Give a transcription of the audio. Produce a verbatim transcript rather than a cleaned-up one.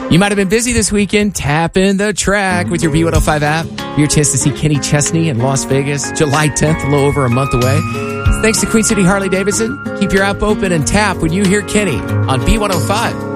You might have been busy this weekend tapping the track with your B one oh five app. Your chance to see Kenny Chesney in Las Vegas, July tenth, a little over a month away. Thanks to Queen City Harley Davidson. Keep your app open and tap when you hear Kenny on B one oh five.